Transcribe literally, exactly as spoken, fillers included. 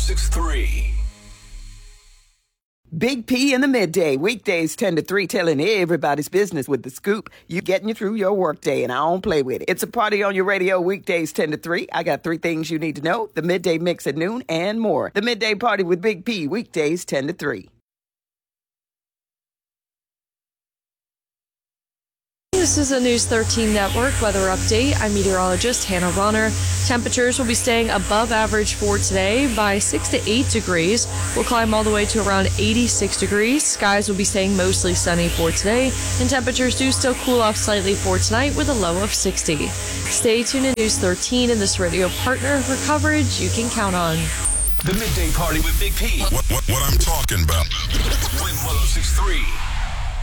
six three. Big P in the midday, weekdays ten to three, telling everybody's business with the scoop. You getting you through your workday, and I don't play with it. It's a party on your radio, weekdays ten to three. I got three things you need to know: the midday mix at noon and more. The midday party with Big P, weekdays ten to three. This is a News thirteen Network weather update. I'm meteorologist Hannah Ronner. Temperatures will be staying above average for today by six to eight degrees. We'll climb all the way to around eighty-six degrees. Skies will be staying mostly sunny for today, and temperatures do still cool off slightly for tonight with a low of sixty. Stay tuned to News thirteen and this radio partner for coverage you can count on. The midday party with Big P. What, what, what I'm talking about. Win one oh six three.